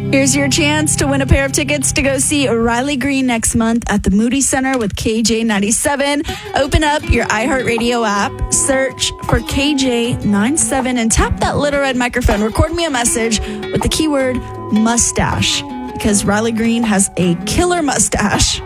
Here's your chance to win a pair of tickets to go see Riley Green next month at the Moody Center with KJ97. Open up your iHeartRadio app, search for KJ97, and tap that little red microphone. Record me a message with the keyword mustache, because Riley Green has a killer mustache.